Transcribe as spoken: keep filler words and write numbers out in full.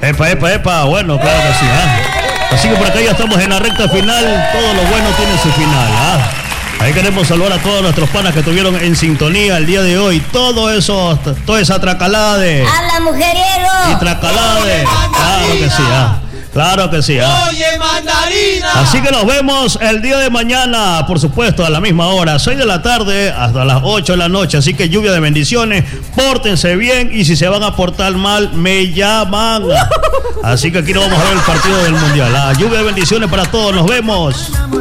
Epa, epa, epa. Bueno, claro que sí. ¿ah? Así que por acá ya estamos en la recta final. Todo lo bueno tiene su final. ¿ah? Ahí queremos saludar a todos nuestros panas que estuvieron en sintonía el día de hoy. Todo eso, toda esa tracalada de... ¡Habla, mujeriego! Y tracalada de... Claro que sí, ¿ah? Claro que sí, ¿ah? Oye, mandarina. Así que nos vemos el día de mañana, por supuesto, a la misma hora, seis de la tarde hasta las ocho de la noche. Así que lluvia de bendiciones, pórtense bien y si se van a portar mal, me llaman. Así que aquí nos vamos a ver el partido del Mundial. La lluvia de bendiciones para todos, nos vemos.